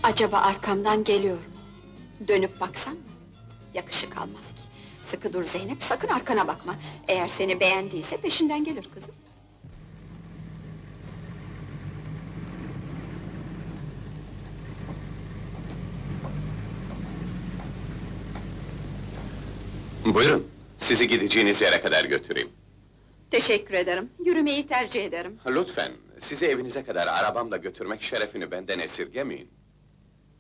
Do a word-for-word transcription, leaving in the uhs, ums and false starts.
Acaba arkamdan geliyor mu? Dönüp baksan mı? Yakışık almaz ki. Sıkı dur Zeynep, sakın arkana bakma. Eğer seni beğendiyse peşinden gelir kızım. Buyurun, sizi gideceğiniz yere kadar götüreyim. Teşekkür ederim, yürümeyi tercih ederim. Lütfen, sizi evinize kadar arabamla götürmek şerefini benden esirgemeyin.